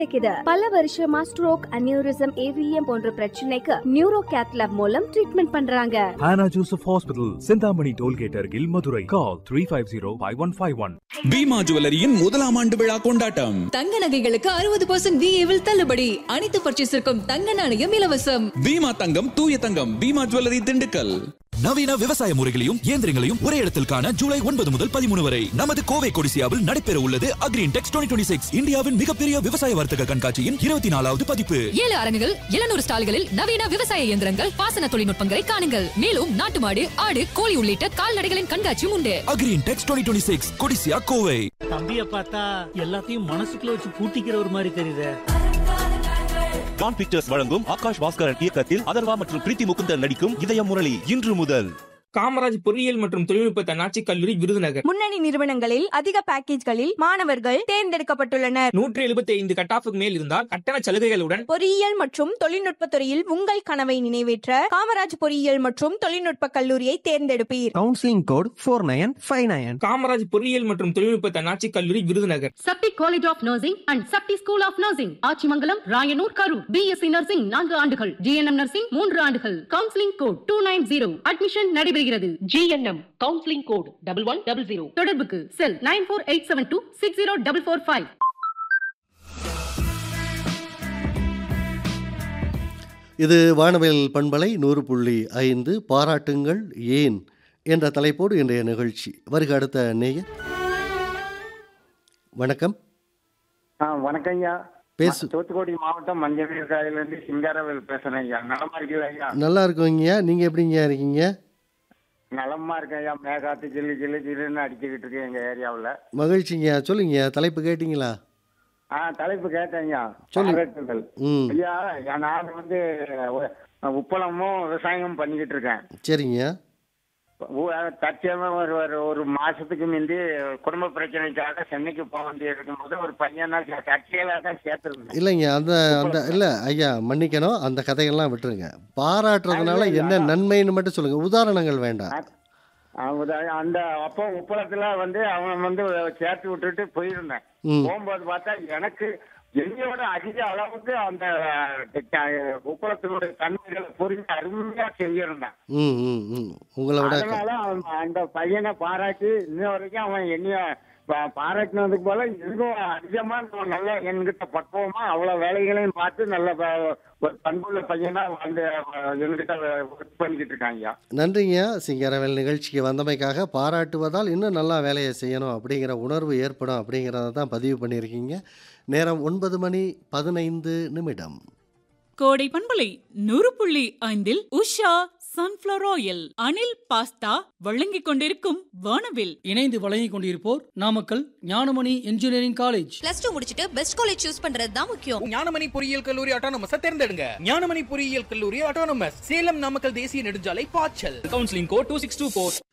பல வருஷமா stroke, aneurysm, AVM போன்ற பிரச்சனைக்கு நியூரோ கேத் லேப் மூலம் ட்ரீட்மெண்ட் பண்றாங்க. Hannah Joseph Hospital, Sindhamani Tollgate அருகில், மதுரை. Call 350-5151. பீமா ஜுவல்லரியின் முதலாம் ஆண்டு விழா கொண்டாட்டம். தங்க நகைகளுக்கு 60% VA-வில் தள்ளுபடி. அனைத்து பர்ச்சேஸிற்கும் தங்க நாணயம் இலவசம். பீமா தங்கம், தூய தங்கம். பீமா ஜுவல்லரி, திண்டுக்கல். நவீன விவசாய முறைகளையும் இயந்திரங்களையும் ஒரே இடத்தில் காண ஜூலை 9 முதல் 13 வரை நமது கோவை கொடிசியாவில் நடைபெற உள்ளது அக்ரீன்டெக்ஸ் 2026 இந்தியாவின் மிகப்பெரிய விவசாய வர்த்தக கண்காட்சியின் 24வது பதிப்பு. 7 அரங்குகள், 700 ஸ்டால்களில் நவீன விவசாய இயந்திரங்கள், பாசன தொழில்நுட்பங்களை காணுங்கள். மேலும் நாட்டு மாடு, ஆடு, கோழி உள்ளிட்ட கால்நடைகளின் கண்காட்சியும் உண்டு. அக்ரீன்டெக்ஸ் 2026 கொடிசியா, கோவை. தம்பியை பார்த்தா எல்லாத்தையும் மனசுக்குள்ள வச்சு பூட்டிக்கிற ஒரு மாதிரி தெரியுது. கான் பிக்சர்ஸ் வழங்கும் ஆகாஷ் பாஸ்கரன் இயக்கத்தில் அதர்வா மற்றும் பிரீத்தி முகுந்தன் நடிக்கும் இதய முரளி இன்று முதல். காமராஜ் பொறியியல் மற்றும் தொழில்நுட்ப தன்னாட்சி கல்லூரி, விருதுநகர். முன்னணி நிறுவனங்களில் அதிக பேக்கேஜ்களில் மாணவர்கள் தேர்ந்தெடுக்கப்பட்டுள்ளனர். 175 கட்-ஆஃப்க்கு மேல் இருந்தால் கட்டண சலுகைகளுடன் பொறியியல் மற்றும் தொழில்நுட்ப துறையில் உங்கள் கனவை நிறைவேற்ற காமராஜ் பொறியியல் மற்றும் தொழில்நுட்ப கல்லூரியை தேர்ந்தெடுப்பீர். Counselling code 4959. காமராஜ் பொறியியல் மற்றும் தொழில்நுட்ப தன்னாட்சி கல்லூரி, விருதுநகர். சக்தி college of nursing and Sakthi school of nursing, Achimangalam, Rayanur, Karur. BSc nursing 4 ஆண்டுகள், GNM நர்சிங் 3 ஆண்டுகள். Counselling code 290. அட்மிஷன் நடைபெறுகிறது. GNM counselling code 1100. தொடர்புக்கு செல் 9487260445. இது வானவில் பண்பலை 100.5 பாராட்டுங்கள் ஏன் என்ற தலைப்போடு இன்றைய நிகழ்ச்சி. வருக அடுத்த நேயர். வணக்கம். வணக்கம் ஐயா. பேசு. தூத்துக்குடி மாவட்டம் மஞ்சள் காயிலிருந்து சிங்காரவேல் பேசுறேன் ஐயா. நலமா இருக்கீங்களா ஐயா? நல்லா இருக்கோங்கய்யா. நீங்க எப்படிங்க இருக்கீங்க? நலமா இருக்கேன் ஐயா. மேகாத்து ஜில்லு ஜில்லு ஜில்லுன்னு அடிச்சுக்கிட்டு இருக்கேன் எங்க ஏரியாவில். மகிழ்ச்சிங்க. சொல்லுங்க, தலைப்பு கேட்டீங்களா? தலைப்பு கேட்டேன் ஐயா. சொல்லுங்க. ஐயா, நான் உப்பளமும் விவசாயமும் பண்ணிக்கிட்டு இருக்கேன். சரிங்க. தற்சயமா ஒரு மாசத்துக்கு முந்தி குடும்ப பிரச்சனைக்காக சென்னைக்கு போக வேண்டிய இருக்கும்போது ஒரு பையனா தற்செயலா தான் சேர்த்துருந்தேன். இல்லைங்க, அந்த இல்லை ஐயா, மன்னிக்கணும், அந்த கதைகள்லாம் விட்டுருங்க. பாராட்டுறதுனால என்ன நன்மைன்னு மட்டும் சொல்லுங்க, உதாரணங்கள் வேண்டாம். அந்த அப்போ உப்பளத்துல அவன் சேர்த்து விட்டுட்டு போயிருந்தேன். போகும்போது பார்த்தா எனக்கு என்னையோட அதிக அளவுக்கு அந்த உப்பளத்தினுடைய தன்மைகளை புரிஞ்சு அருமையா செஞ்சிருந்தேன். அதனால அந்த பையனை பாராட்டி இன்ன வரைக்கும் அவன் என்னைய பாராட்டினதுக்கு போல இன்னும் அதிகமா நல்ல என்கிட்ட பக்குவமா அவ்வளவு வேலைகளையும் பார்த்து நல்ல ஒரு பண்புள்ள பையனா என்கிட்ட ஒர்க் பண்ணிக்கிட்டு இருக்காங்க. நன்றிங்க. சிங்கரவேல் நிகழ்ச்சிக்கு வந்தமைக்காக. பாராட்டுவதால் இன்னும் நல்லா வேலையை செய்யணும் அப்படிங்கிற உணர்வு ஏற்படும் அப்படிங்கிறத தான் பதிவு பண்ணியிருக்கீங்க. நேரம் 9:15. கோடை பண்பலை 100.5 Usha sunflower oil, Anil pasta வழங்கிக் கொண்டிருக்கும் வானவில். இணைந்து வழங்கிக் கொண்டிருப்போர் நாமக்கல் ஞானமணி இன்ஜினியரிங் காலேஜ். +2 முடிச்சிட்டு பெஸ்ட் காலேஜ் சூஸ் பண்றது தான் முக்கியம். ஞானமணி பொறியியல் கல்லூரி ஆட்டோனமஸ் தேர்ந்தெடுங்க. ஞானமணி பொறியியல் கல்லூரி ஆட்டோனமஸ், சேலம் நாமக்கல் தேசிய நெடுஞ்சாலை, பாய்ச்சல். Counselling code 2624.